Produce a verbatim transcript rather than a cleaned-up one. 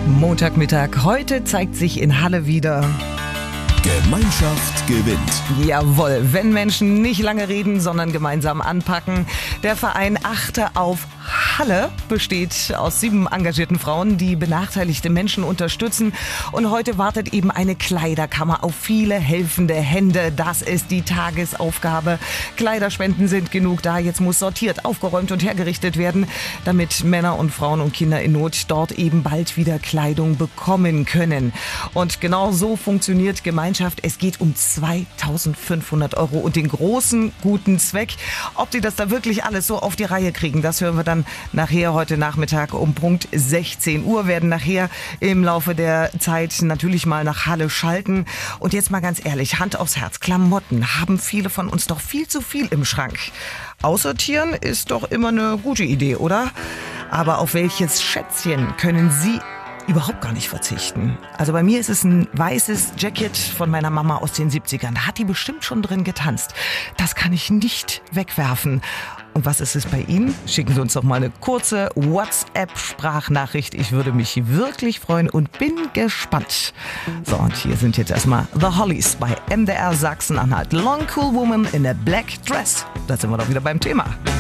Montagmittag, heute zeigt sich in Halle wieder: Gemeinschaft gewinnt. Jawohl, wenn Menschen nicht lange reden, sondern gemeinsam anpacken. Der Verein Achte auf Halle besteht aus sieben engagierten Frauen, die benachteiligte Menschen unterstützen. Und heute wartet eben eine Kleiderkammer auf viele helfende Hände. Das ist die Tagesaufgabe. Kleiderspenden sind genug da. Jetzt muss sortiert, aufgeräumt und hergerichtet werden, damit Männer und Frauen und Kinder in Not dort eben bald wieder Kleidung bekommen können. Und genau so funktioniert Gemeinschaft. Es geht um zweitausendfünfhundert Euro und den großen, guten Zweck. Ob die das da wirklich alles so auf die Reihe kriegen, das hören wir dann nachher heute Nachmittag um Punkt sechzehn Uhr. Werden nachher im Laufe der Zeit natürlich mal nach Halle schalten. Und jetzt mal ganz ehrlich, Hand aufs Herz, Klamotten haben viele von uns doch viel zu viel im Schrank. Aussortieren ist doch immer eine gute Idee, oder? Aber auf welches Schätzchen können Sie überhaupt gar nicht verzichten? Also bei mir ist es ein weißes Jacket von meiner Mama aus den siebzigern. Da hat die bestimmt schon drin getanzt. Das kann ich nicht wegwerfen. Und was ist es bei Ihnen? Schicken Sie uns doch mal eine kurze WhatsApp-Sprachnachricht. Ich würde mich wirklich freuen und bin gespannt. So, und hier sind jetzt erstmal The Hollies bei M D R Sachsen-Anhalt. Long Cool Woman in a Black Dress. Da sind wir doch wieder beim Thema.